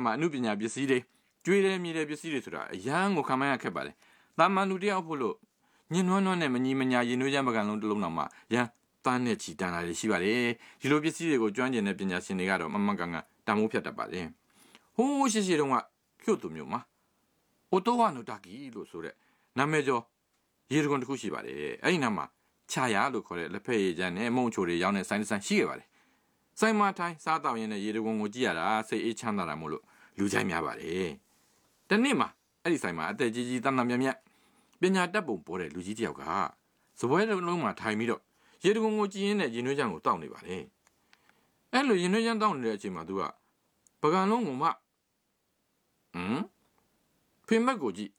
မှာအမှုပညာပစ္စည်းတွေကျွေးတယ်မြည်တယ်ပစ္စည်းတွေဆိုတာအရန်ကိုခံမရခက်ပါတယ်။တာမန်လူတယောက်ဖို့လို့ညှဉ်းနှွမ်းနဲ့မညီမညာရင်နှွေးချမ်းပကံလုံးတစ်လုံးတော့မှရန်တန်းနဲ့ချီတန်လာတယ်ရှိပါတယ်။ဒီလိုပစ္စည်းတွေကိုကျွမ်းကျင်တဲ့ပညာရှင်တွေကတော့မကန်တမိုးဖြတ်တတ်ပါတယ်။ဟိုးရှိတုန်းကကျုပ်သူမျိုးမှာအိုတိုဝါနိုတာကီလို့ဆိုတဲ့နာမည်ကျော်ရေတကွန်တစ်ခုရှိပါတယ်။အဲ့ဒီနာမှာချာယာလို့ခေါ်တဲ့လက်ဖက်ရည်ချမ်းနဲ့မုံချိုတွေရောင်းတဲ့ဆိုင်ရှိခဲ့ပါတယ်။ဆိုင်မှာထိုင်စားတောက်ရင်းနဲ့ရေတကွန်ကိုကြည့်ရတာစိတ်အေးချမ်းသာတာမို့လို့လူကြိုက်များပါတယ်။တနေ့မှာအဲ့ဒီဆိုင်မှာအသက်ကြီးကြီးတန်းတန်းမြတ်မြတ်ပညာတတ်ပုံပေါ်တဲ့လူကြီးတယောက်ကစပွဲလုံးမှာထိုင်ပြီးတော့ရေတကွန်ကိုကြည့်ရင်းနဲ့ရင်နှွေးချမ်းကိုတောက်နေပါတယ်။အဲ့လိုရင်နှွေးချမ်းတောက်နေတဲ့အချိန်မှာသူကပကံလုံးကိုမှဖိမက်ကိုကြည့်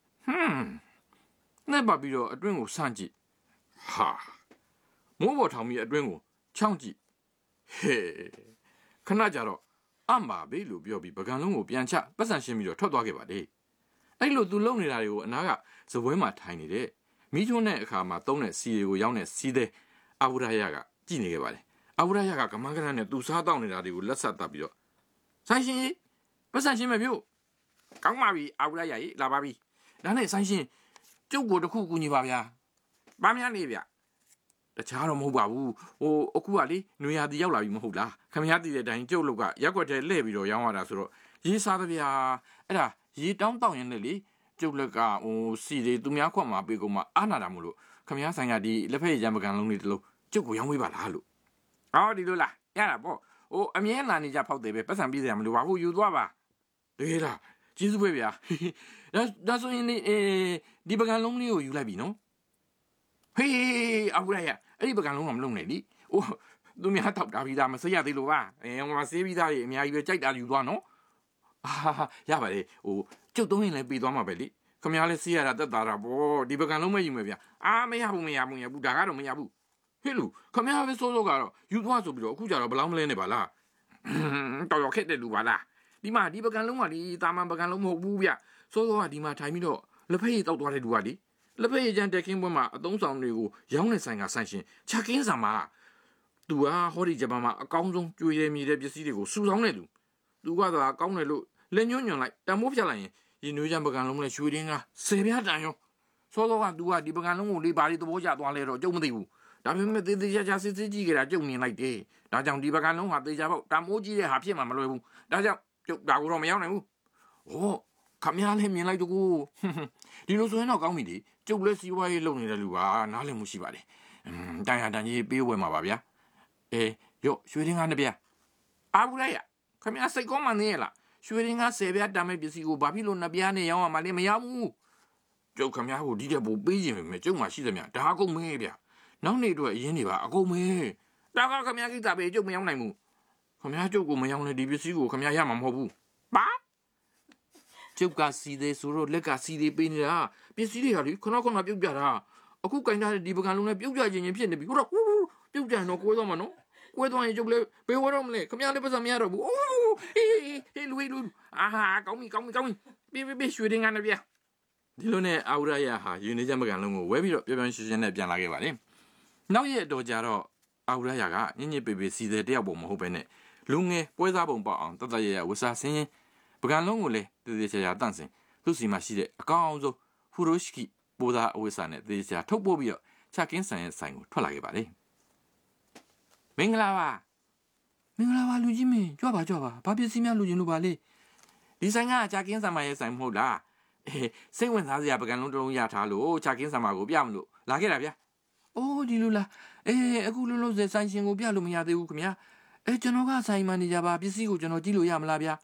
နဲ့ပါပြီးတော့အတွင်းကိုဆန့်ကြည့်ဟာမိုးပေါ်ထောင်ပြီးအတွင်းကိုချောင်းကြည့်ဟေးခဏကြတော့အမ္မာဘေးလို့ပြောပြီးပကံလုံးကိုပြန်ချပတ်စံရှင်းပြီးတော့ထွက်သွားခဲ့ပါတယ်အဲ့လိုသူလုံနေတာတွေကိုအနာကစပွဲမှာထိုင်နေတဲ့မိချုံးတဲ့အခါမှာသုံးတဲ့စီတွေကိုရောင်းတဲ့စီးတဲ့အဘူရာယကကြည့်နေခဲ့ပါတယ်အဘူရာယကကမန်းကရနဲ့သူစားတောက်နေတာတွေကိုလက်ဆက်တပ်ပြီးတော့ဆိုင်ရှင်ပတ်စံရှင်းမယ်ပြုတ်ကောင်းပါပြီအဘူရာယကြီးလာပါပြီဒါနဲ့ဆိုင်ရှင်ကျုပ်ကိုတခုကူညီပါဗျာ။ဘာများနေဗျ။တခြားတော့မဟုတ်ပါဘူး။အခုကလေနွေရာသီရောက်လာပြီမဟုတ်လား။ခမရတည်တဲ့အတိုင်းကျုပ်လောက်ကရက်ွက်ထဲလှည့်ပြီးတော့ရောင်းရတာဆိုတော့ရေးစားသဗျာ။အဲ့ဒါရေးတောင်းတောင်းရင်လေကျုပ်လက်ကစီတွေသူများခွက်မှာပေးကုန်မှာအားနာတာမို့လို့ခမရဆိုင်ကဒီလက်ဖက်ရံပကံလုံးလေးတစ်လုံးကျုပ်ကိုရောင်းပေးပါလားလို့။အော်ဒီလိုလား။ရတာပေါ့။အမြဲလာနေကြဖောက်တယ်ပဲပတ်စံပြေးစရာမလိုပါဘူးယူသွားပါ။တကယ်လား။ကျေးဇူးပဲဗျာဒါဆိုရင်ဒီပကံလုံးလေးကိုယူလိုက်ပြီနော်ဟေးအဘူရာယအဲ့ဒီပကံလုံးကမလုံးနဲ့လीသူများတောက်တာပြီးသားမဆေးရသေးလို့ပါဟိုမှာဆေးပြီးသားကြီးအများကြီးပဲကြိုက်တာယူသွားနော်ရပါလေကျုပ်သုံးရင်လည်းပေးသွားမှာပဲလीခမရလဲဆေးရတာတက်တာပေါ့ဒီပကံလုံးမယူမယ်ဗျမရဘူးဒါကတော့မရဘူးဟေးလူခမရပဲစိုးကတော့ယူသွားဆိုပြီးတော့အခုကြတော့ဘလောင်းမလဲနဲ့ပါလားတော်တော်ခက်တဲ့လူပါလားဒီမှာဒီပကံလုံးကဒီတာမန်ပကံလုံးမဟုတ်ဘူးဗျစိုးကဒီမှာထိုင်ပြီးတော့လက်ဖက်ရည်တောက်သွားတဲ့လူကလေလက်ဖက်ရည်ချမ်းတက်ခင်းပွဲမှာအသုံးဆောင်တွေကိုရောင်းနေဆိုင်ကဆိုင်ရှင်ချက်ခင်းဆံမှာသူကဟောဒီဂျပန်မှာအကောင်းဆုံးကြွေရမြည်တဲ့ပစ္စည်းတွေကိုစုဆောင်းနေသူကသာကောင်းတယ်လို့လက်ညွှန်းညွှန်လိုက်တံမိုးဖြတ်လိုက်ရင်ရင်နွေးချမ်းပကံလုံးနဲ့ရွှေတင်းက10ပြားတန်ရောစိုးကသူကဒီပကံလုံးကိုလေးပါလေးသဘောကျသွားလဲတော့ကြုံမသိဘူးဒါပေမဲ့သေးချာစစ်ကြည့်ကြတာကြုံမြင်လိုက်တယ်ဒါကြောင့်ဒီပကံလုံးဟာသေချာပေါ့တံမိုးကြီးတဲ့ဟာဖြစ်မှာမလွယ်ဘူးဒါကြောင့်ကျုပ်ဒါကိုတော့မရောက်နိုင်ဘူးခမရလည်းမြင်လိုက်တကူဒီလိုဆိုရင်တော့ကောင်းပြီလေကျုပ်လည်းစီးပွားရေးလုပ်နေတဲ့လူကနားလည်မှုရှိပါတယ်တန်ရတန်ကြီးပေးဝယ်မှာပါဗျာရော့ရွှေရင်းကားနှစ်ပြားအဘူရာယခမရစိတ်ကောင်းမှနေရလားရွှေရင်းကား10ပြားတမ်းမဲ့ပစ္စည်းကိုဘာဖြစ်လို့နှစ်ပြားနဲ့ရောင်းရမှာလဲမရဘူးကျုပ်ခမရကိုဒီတဲ့ပို့ပေးခြင်းပဲကျုပ်မှရှိသမျှဒါအကုန်မဲဗျာနောက်နေ့အတွက်အရင်နေပါအကုန်မဲဒါကခမရကိစ္စပဲကျုပ်မရောင်းနိုင်ဘူးခမရကျုပ်ကိုမရောင်းနဲ့ဒီပစ္စည်းကိုခမရရမှာမဟုတ်ဘူးပါကျုပ်ကစီသေးဆိုတော့လက်ကစီသေးပေးနေတာပစ္စည်းတွေဟာလေခဏပြုတ်ပြတာအခုကင်ထားတဲ့ဒီပကံလုံးနဲ့ပြုတ်ပြခြင်းဖြစ်နေပြီဟုတ်တော့ပြုတ်ကြံတော့ကိုယ်သွားမှာနော်ကိုယ်သွားရင်ကျုပ်လည်းဘေးဝတော့မလဲခမရလည်းပတ်စံမရတော့ဘူးဟေးလူကောင်းပြီပြေးရွှေတင်ကနေပြဒီလိုနဲ့အာဝရယဟာယူနေချမ်းပကံလုံးကိုဝဲပြီးတော့ပြန်ရှင်းနဲ့ပြန်လာခဲ့ပါတယ်နောက်ရက်တော့ကြတော့အာဝရယကညညပေစီသေးတယောက်ပုံမဟုတ်ပဲနဲ့လူငယ်ပွဲစားပုံပေါအောင်တတရဝစားဆင်းရင်ပကံလုံးကိုလည်းသေချာတန့်စင်သူ့စီမှာရှိတဲ့အကောင်းဆုံးဖူရိုရှိကိပိုးသားအဝိစာနဲ့သေချာထုတ်ပို့ပြီးတော့ချကင်းဆန်ရဲ့ဆိုင်ကိုထွက်လာခဲ့ပါတယ်မင်္ဂလာပါလူကြီးမင်းကြွပါဘာပစ္စည်းများလူချင်းလို့ပါလေဒီဆိုင်ကချကင်းဆန်မရဲ့ဆိုင်မဟုတ်လားစိတ်ဝင်စားစရာပကံလုံးတစ်လုံးရထားလို့ချကင်းဆန်မကိုပြမလို့လာခဲ့တာဗျာအိုးဒီလိုလားအခုလုံးစဆိုင်ရှင်ကိုပြလို့မရသေးဘူးခင်ဗျာကျွန်တော်ကဆိုင်မန်နေဂျာပါပစ္စည်းကိုကျွန်တော်ကြည့်လို့ရမလားဗျာ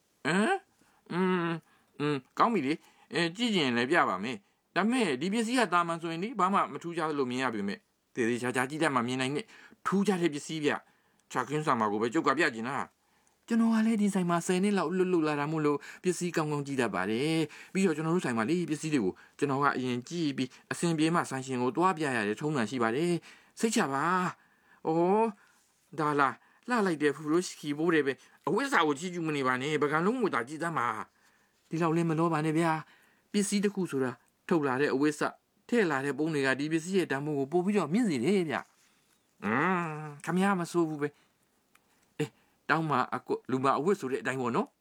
ကောင်းပြီလေကြည့်ကျင်လည်းပြပါမယ်ဒါပေမဲ့ဒီပစ္စည်းကတာမန်ဆိုရင်လေဘာမှမထူးခြားလို့မြင်ရပြီမဲ့တေချာကြည့်တတ်မှမြင်နိုင်နဲ့ထူးခြားတဲ့ပစ္စည်းဗျချကင်းဆာမာကိုပဲကျုပ်ကပြကျင်တာကျွန်တော်ကလည်းဒီဆိုင်မှာ10နှစ်လောက်လွတ်လာတာမို့လို့ပစ္စည်းကောင်းကြည့်တတ်ပါတယ်ပြီးတော့ကျွန်တော်တို့ဆိုင်မှာလေပစ္စည်းတွေကိုကျွန်တော်ကအရင်ကြည့်ပြီးအဆင်ပြေမှဆိုင်ရှင်ကိုတွားပြရတဲ့ထုံးစံရှိပါတယ်စိတ်ချပါဒါလားလှလိုက်တဲ့ဖူလို့ရှိခိုးတယ်ပဲအဝိဇ္ဇာကိုကြည့်ကြည့်မနေပါနဲ့ပကံလုံးကိုသာကြည့်သမ်းပါဒီလောက်လည်းမလောပါနဲ့ဗျာပစ္စည်းတစ်ခုဆိုတာထုတ်လာတဲ့အဝိဇ္ဇာထည့်လာတဲ့ပုံတွေကဒီပစ္စည်းရဲ့တန်ဖိုးကိုပို့ပြီးတော့မြင့်စေတယ်ဗျခမရမဆိုးဘူးပဲတောင်းမှလူမအဝတ်ဆိုတဲ့အတိုင်းပေါ့နော်